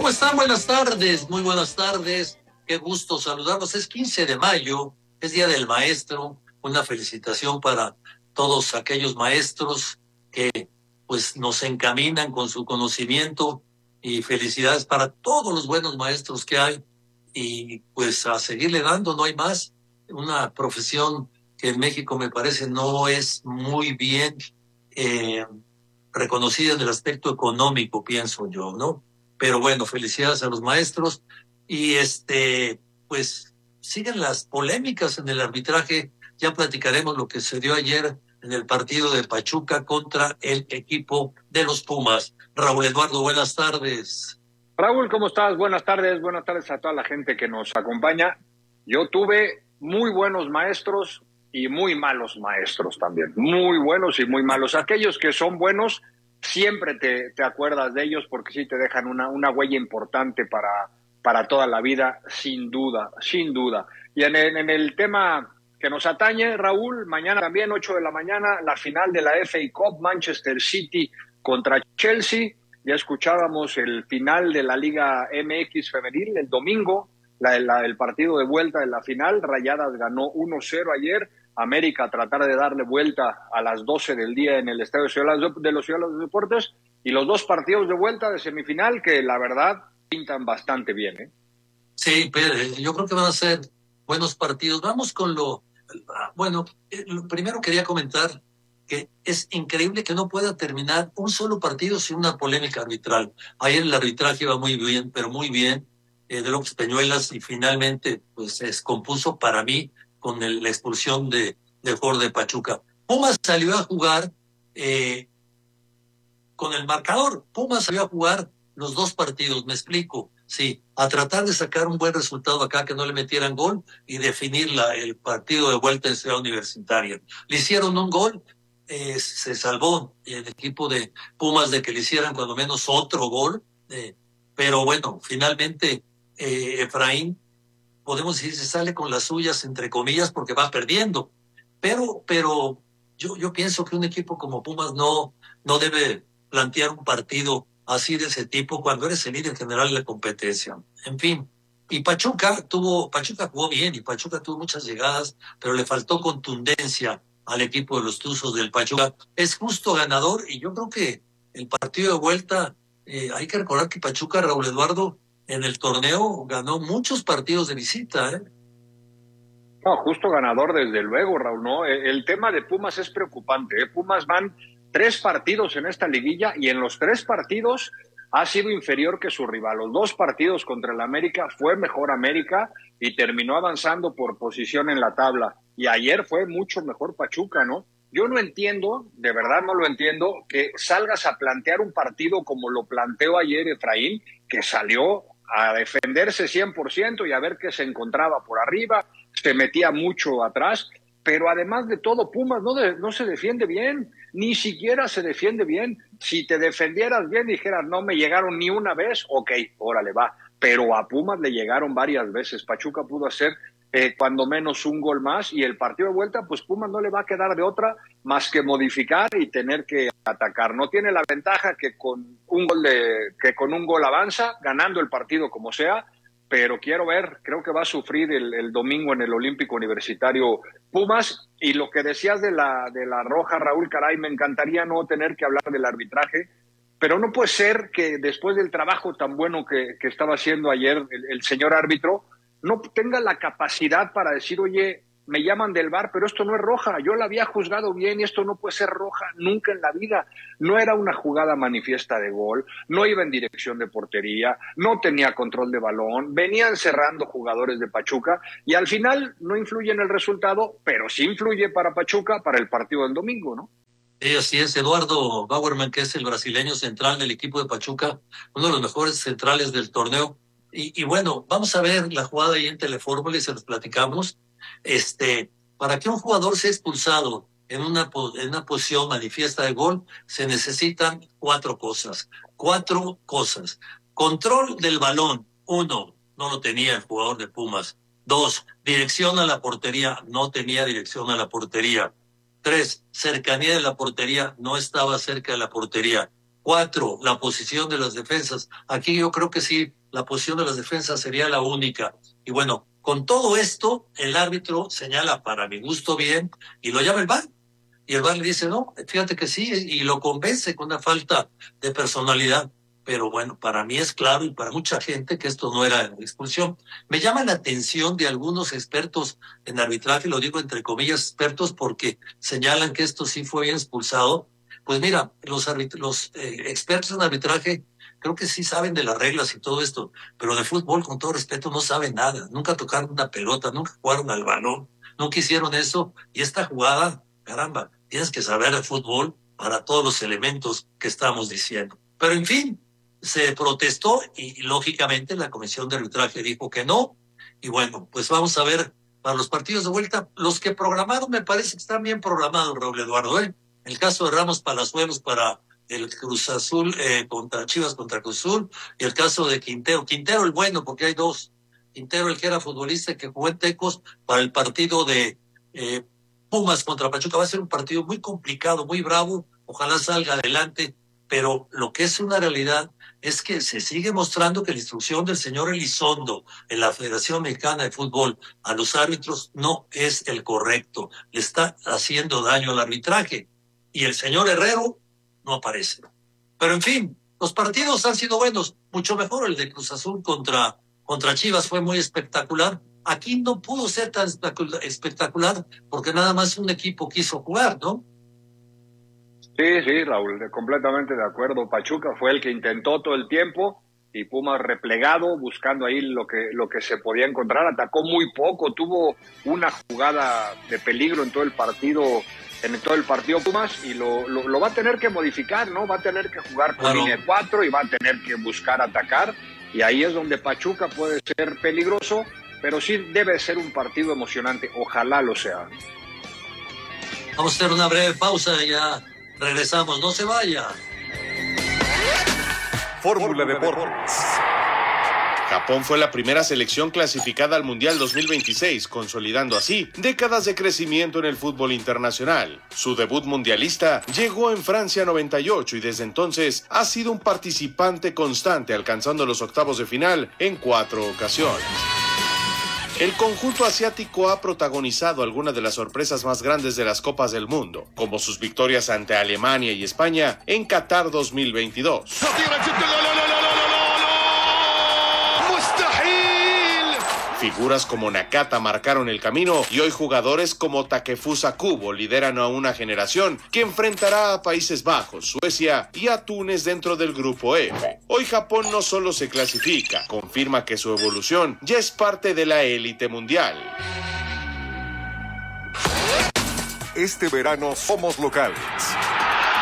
¿Cómo están? Buenas tardes, muy buenas tardes. Qué gusto saludarlos. Es 15 de mayo, es Día del Maestro. Una felicitación para todos aquellos maestros que pues nos encaminan con su conocimiento, y felicidades para todos los buenos maestros que hay, y pues a seguirle dando, no hay más. Una profesión que en México me parece no es muy bien eh, reconocida en el aspecto económico, pienso yo, ¿no? Pero bueno, felicidades a los maestros. Y pues siguen las polémicas en el arbitraje. Ya platicaremos lo que se dio ayer en el partido de Pachuca contra el equipo de los Pumas. Raúl Eduardo, buenas tardes. Raúl, ¿cómo estás? Buenas tardes a toda la gente que nos acompaña. Yo tuve muy buenos maestros y muy malos maestros también, muy buenos y muy malos. Aquellos que son buenos, siempre te acuerdas de ellos porque sí te dejan una huella importante para toda la vida, sin duda, sin duda. Y en el tema que nos atañe, Raúl, mañana también, 8 de la mañana, la final de la FA Cup, Manchester City contra Chelsea. Ya escuchábamos el final de la Liga MX femenil el domingo, el partido de vuelta de la final. Rayadas ganó 1-0 ayer. América a tratar de darle vuelta a las 12 del día en el Estadio de los Ciudad de los Deportes. Y los dos partidos de vuelta de semifinal que la verdad pintan bastante bien, ¿eh? Sí, pero yo creo que van a ser buenos partidos. Vamos con bueno, lo primero quería comentar que es increíble que no pueda terminar un solo partido sin una polémica arbitral. Ayer el arbitraje iba muy bien, pero muy bien, de López Peñuelas, y finalmente pues se descompuso para mí con la expulsión del jugador de Pachuca. Pumas salió a jugar con el marcador. Pumas salió a jugar los dos partidos, me explico. Sí, a tratar de sacar un buen resultado acá, que no le metieran gol, y definir el partido de vuelta en Ciudad Universitaria. Le hicieron un gol, se salvó el equipo de Pumas de que le hicieran cuando menos otro gol, pero bueno, finalmente Efraín, podemos decir, se sale con las suyas, entre comillas, porque va perdiendo. Pero yo pienso que un equipo como Pumas no debe plantear un partido así de ese tipo cuando eres el líder general de la competencia. En fin. Y Pachuca jugó bien, y Pachuca tuvo muchas llegadas, pero le faltó contundencia al equipo de los Tuzos del Pachuca. Es justo ganador, y yo creo que el partido de vuelta, hay que recordar que Pachuca, Raúl Eduardo, en el torneo ganó muchos partidos de visita, ¿eh? No, justo ganador desde luego, Raúl, ¿no? El tema de Pumas es preocupante, ¿eh? Pumas van 3 partidos en esta liguilla y en los 3 partidos ha sido inferior que su rival. Los 2 partidos contra el América fue mejor América y terminó avanzando por posición en la tabla. Y ayer fue mucho mejor Pachuca, ¿no? Yo no entiendo, de verdad no lo entiendo, que salgas a plantear un partido como lo planteó ayer Efraín, que salió a defenderse 100% y a ver qué se encontraba por arriba, se metía mucho atrás, pero además de todo, Pumas no se defiende bien, ni siquiera se defiende bien. Si te defendieras bien, dijeras, no me llegaron ni una vez, ok, órale, va, pero a Pumas le llegaron varias veces. Pachuca pudo hacer cuando menos un gol más, y el partido de vuelta, pues Pumas no le va a quedar de otra más que modificar y tener que atacar. No tiene la ventaja que con un gol avanza, ganando el partido como sea, pero creo que va a sufrir el domingo en el Olímpico Universitario Pumas. Y lo que decías de la roja, Raúl, caray, me encantaría no tener que hablar del arbitraje, pero no puede ser que después del trabajo tan bueno que estaba haciendo ayer el señor árbitro, no tenga la capacidad para decir, oye, me llaman del VAR, pero esto no es roja, yo la había juzgado bien y esto no puede ser roja nunca en la vida. No era una jugada manifiesta de gol, no iba en dirección de portería, no tenía control de balón, venían cerrando jugadores de Pachuca y al final no influye en el resultado, pero sí influye para Pachuca para el partido del domingo, ¿no? Sí, así es. Eduardo Bauerman, que es el brasileño central del equipo de Pachuca, uno de los mejores centrales del torneo. Y bueno, vamos a ver la jugada ahí en Telefórmula y se los platicamos. Para que un jugador sea expulsado en una posición manifiesta de gol, se necesitan 4 cosas. 4 cosas. Control del balón. 1, no lo tenía el jugador de Pumas. 2, dirección a la portería. No tenía dirección a la portería. 3, cercanía de la portería, no estaba cerca de la portería. 4, la posición de las defensas. Aquí yo creo que sí la posición de las defensas sería la única. Y bueno, con todo esto, el árbitro señala, para mi gusto bien, y lo llama el VAR. Y el VAR le dice, no, fíjate que sí, y lo convence con una falta de personalidad. Pero bueno, para mí es claro y para mucha gente que esto no era expulsión. Me llama la atención de algunos expertos en arbitraje, lo digo entre comillas expertos porque señalan que esto sí fue bien expulsado. Pues mira, los expertos en arbitraje creo que sí saben de las reglas y todo esto, pero de fútbol, con todo respeto, no saben nada. Nunca tocaron una pelota, nunca jugaron al balón, nunca hicieron eso. Y esta jugada, caramba, tienes que saber de fútbol para todos los elementos que estamos diciendo. Pero en fin, se protestó y lógicamente la comisión de arbitraje dijo que no. Y bueno, pues vamos a ver para los partidos de vuelta. Los que programaron me parece que están bien programados, Raúl Eduardo. El caso de Ramos Palazuelos para el Cruz Azul contra Chivas contra Cruz Azul, y el caso de Quintero el bueno, porque hay dos. Quintero, el que era futbolista que jugó en Tecos, para el partido de Pumas contra Pachuca. Va a ser un partido muy complicado, muy bravo, ojalá salga adelante, pero lo que es una realidad es que se sigue mostrando que la instrucción del señor Elizondo en la Federación Mexicana de Fútbol a los árbitros no es el correcto, le está haciendo daño al arbitraje, y el señor Herrero no aparece. Pero en fin, los partidos han sido buenos, mucho mejor el de Cruz Azul contra Chivas, fue muy espectacular. Aquí no pudo ser tan espectacular porque nada más un equipo quiso jugar, ¿no? Sí, Raúl, completamente de acuerdo. Pachuca fue el que intentó todo el tiempo y Pumas replegado, buscando ahí lo que se podía encontrar. Atacó muy poco, tuvo una jugada de peligro en todo el partido Pumas, y lo va a tener que modificar, ¿no? Va a tener que jugar con línea de 4 y va a tener que buscar atacar, y ahí es donde Pachuca puede ser peligroso, pero sí debe ser un partido emocionante, ojalá lo sea. Vamos a hacer una breve pausa y ya regresamos, no se vaya. Fórmula Deportes. Japón fue la primera selección clasificada al Mundial 2026, consolidando así décadas de crecimiento en el fútbol internacional. Su debut mundialista llegó en Francia 98 y desde entonces ha sido un participante constante, alcanzando los octavos de final en 4 ocasiones. El conjunto asiático ha protagonizado algunas de las sorpresas más grandes de las Copas del Mundo, como sus victorias ante Alemania y España en Qatar 2022. Figuras como Nakata marcaron el camino y hoy jugadores como Takefusa Kubo lideran a una generación que enfrentará a Países Bajos, Suecia y a Túnez dentro del grupo F. Hoy Japón no solo se clasifica, confirma que su evolución ya es parte de la élite mundial. Este verano somos locales.